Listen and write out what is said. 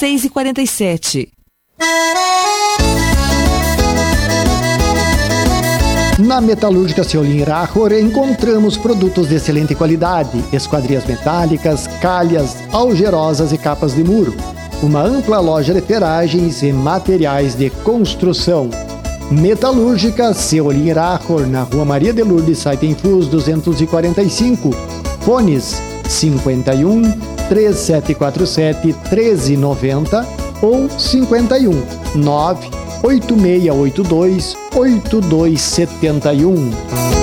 6h47. Na Metalúrgica Seolim Rachor encontramos produtos de excelente qualidade, esquadrias metálicas, calhas, algerosas e capas de muro. Uma ampla loja de ferragens e materiais de construção. Metalúrgica Seolim Rachor, na Rua Maria de Lourdes, Saitenfus 245. Fones 51 3747 1390 ou 51 98682 8271.